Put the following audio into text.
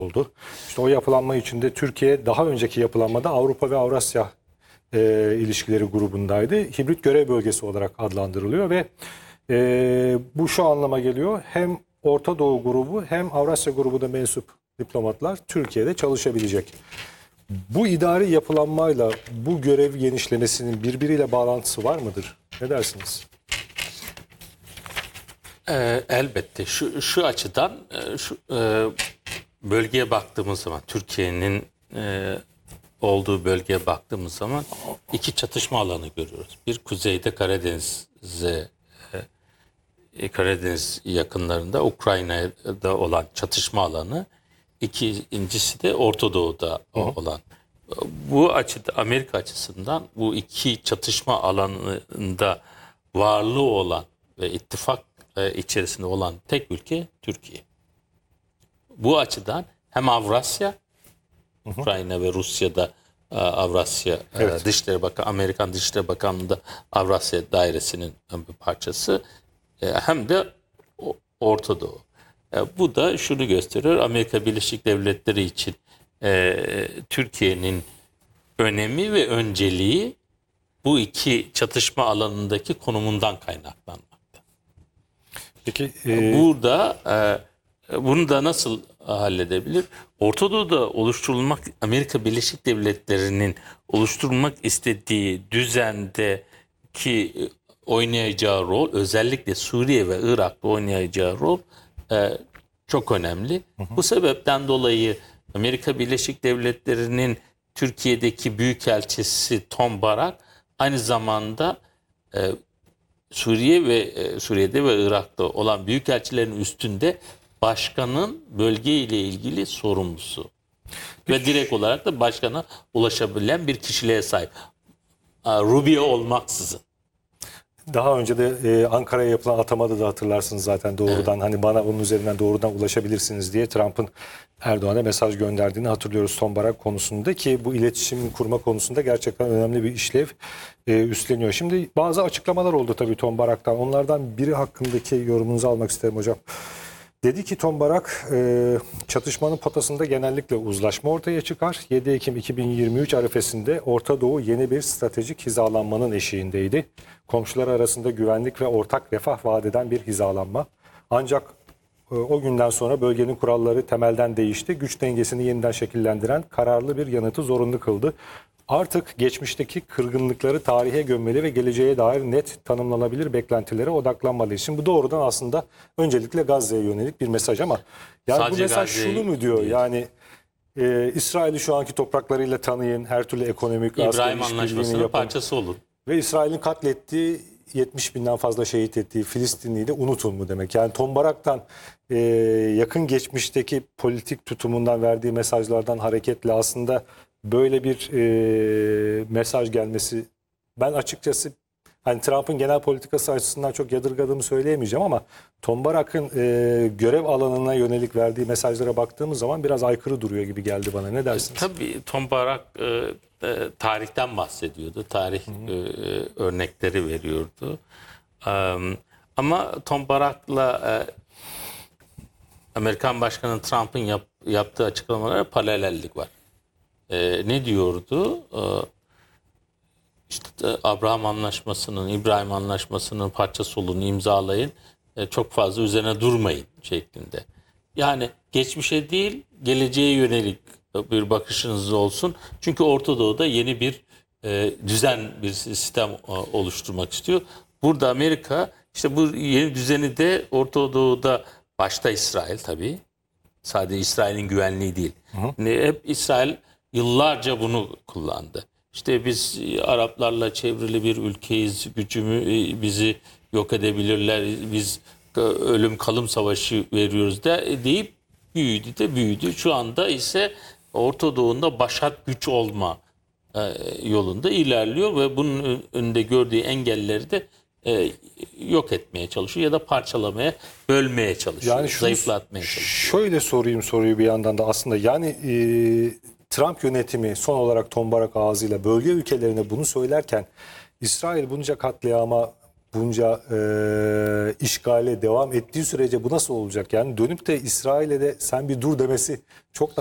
oldu. İşte o yapılanma içinde Türkiye daha önceki yapılanmada Avrupa ve Avrasya ilişkileri grubundaydı. Hibrit görev bölgesi olarak adlandırılıyor ve bu şu anlama geliyor. Hem Orta Doğu grubu hem Avrasya grubu da mensup diplomatlar Türkiye'de çalışabilecek. Bu idari yapılanmayla bu görev genişlemesinin birbiriyle bağlantısı var mıdır? Ne dersiniz? Elbette şu açıdan bölgeye baktığımız zaman Türkiye'nin olduğu bölgeye baktığımız zaman iki çatışma alanı görüyoruz. Bir kuzeyde Karadeniz yakınlarında Ukrayna'da olan çatışma alanı, ikincisi de Orta Doğu'da olan. Bu açıda Amerika açısından bu iki çatışma alanında varlığı olan ve ittifak içerisinde olan tek ülke Türkiye. Bu açıdan hem Avrasya, Ukrayna ve Rusya'da Avrasya Dışişleri Bakanı, Amerikan Dışişleri Bakanlığı'nda Avrasya Dairesi'nin bir parçası, hem de Orta Doğu. Bu da şunu gösteriyor: Amerika Birleşik Devletleri için Türkiye'nin önemi ve önceliği bu iki çatışma alanındaki konumundan kaynaklanmakta. Peki burada bunu da nasıl halledebilir? Orta Doğu'da Amerika Birleşik Devletleri'nin oluşturmak istediği düzendeki oynayacağı rol, özellikle Suriye ve Irak'ta oynayacağı rol çok önemli. Bu sebepten dolayı Amerika Birleşik Devletleri'nin Türkiye'deki büyükelçisi Tom Barak aynı zamanda Suriye'de ve Irak'ta olan büyükelçilerin üstünde başkanın bölgeyle ilgili sorumlusu. Ve direkt olarak da başkana ulaşabilen bir kişiliğe sahip. Rubio olmaksızın. daha önce de Ankara'ya yapılan atamada da hatırlarsınız zaten doğrudan hani bana onun üzerinden doğrudan ulaşabilirsiniz diye Trump'ın Erdoğan'a mesaj gönderdiğini hatırlıyoruz Tom Barak konusunda, ki bu iletişim kurma konusunda gerçekten önemli bir işlev üstleniyor. Şimdi bazı açıklamalar oldu tabii Tom Barak'tan. Onlardan biri hakkındaki yorumunuzu almak isterim hocam. Dedi ki Tom Barak, çatışmanın potasında genellikle uzlaşma ortaya çıkar. 7 Ekim 2023 arifesinde Orta Doğu yeni bir stratejik hizalanmanın eşiğindeydi. Komşular arasında güvenlik ve ortak refah vaat eden bir hizalanma. Ancak o günden sonra bölgenin kuralları temelden değişti. Güç dengesini yeniden şekillendiren kararlı bir yanıtı zorunlu kıldı. Artık geçmişteki kırgınlıkları tarihe gömmeli ve geleceğe dair net tanımlanabilir beklentilere odaklanmalıyız. Şimdi bu doğrudan aslında öncelikle Gazze'ye yönelik bir mesaj ama yani sadece bu mesaj şunu mu diyor? Yani İsrail'i şu anki topraklarıyla tanıyın, her türlü ekonomik, askeri İbrahim işbirliğini Anlaşması'nın yapın parçası olun. ve İsrail'in katlettiği 70 binden fazla şehit ettiği Filistinli'yi de unutun mu demek? Yani Tom Barak'tan yakın geçmişteki politik tutumundan verdiği mesajlardan hareketle aslında böyle bir mesaj gelmesi, ben açıkçası hani Trump'ın genel politikası açısından çok yadırgadığımı söyleyemeyeceğim ama Tom Barak'ın görev alanına yönelik verdiği mesajlara baktığımız zaman biraz aykırı duruyor gibi geldi bana. Ne dersiniz? Tabii Tom Barak tarihten bahsediyordu. Tarih örnekleri veriyordu. Ama Tom Barak'la Amerikan Başkanı Trump'ın yaptığı açıklamalara paralellik var. Ne diyordu? İşte İbrahim Anlaşması'nın parçası olun, imzalayın. Çok fazla üzerine durmayın şeklinde. Yani geçmişe değil, geleceğe yönelik bir bakışınız olsun. Çünkü Orta Doğu'da yeni bir düzen, bir sistem oluşturmak istiyor. Burada Amerika işte bu yeni düzeni de Orta Doğu'da, başta İsrail tabii. Sadece İsrail'in güvenliği değil. Hep İsrail yıllarca bunu kullandı. İşte biz Araplarla çevrili bir ülkeyiz, bizi yok edebilirler, biz ölüm kalım savaşı veriyoruz deyip büyüdü. Şu anda ise Orta Doğu'nda başat güç olma yolunda ilerliyor ve bunun önünde gördüğü engelleri de yok etmeye çalışıyor ya da parçalamaya, bölmeye çalışıyor, Yani zayıflatmaya çalışıyor. Şöyle sorayım soruyu bir yandan da aslında yani Trump yönetimi son olarak Tom Barak ağzıyla bölge ülkelerine bunu söylerken İsrail bunca katliama bunca işgale devam ettiği sürece bu nasıl olacak? Yani dönüp de İsrail'e de sen bir dur demesi çok